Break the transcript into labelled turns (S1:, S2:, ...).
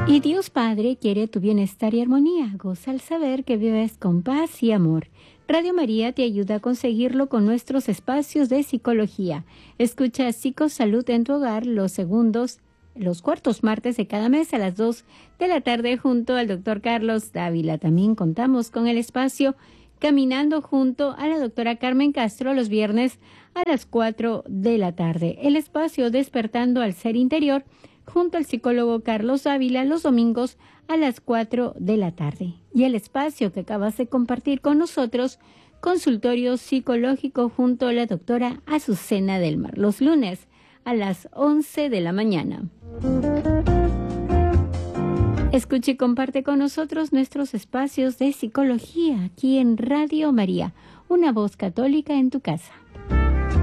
S1: Y Dios Padre quiere tu bienestar y armonía. Goza al saber que vives con paz y amor. Radio María te ayuda a conseguirlo con nuestros espacios de psicología. Escucha Psicosalud en tu hogar los cuartos martes de cada mes a las 2 de la tarde junto al doctor Carlos Dávila. También contamos con el espacio Caminando junto a la doctora Carmen Castro los viernes a las 4 de la tarde. El espacio Despertando al Ser Interior junto al psicólogo Carlos Dávila los domingos a las 4 de la tarde. Y el espacio que acabas de compartir con nosotros, consultorio psicológico junto a la doctora Azucena del Mar, los lunes a las 11 de la mañana. Escucha y comparte con nosotros nuestros espacios de psicología aquí en Radio María, una voz católica en tu casa.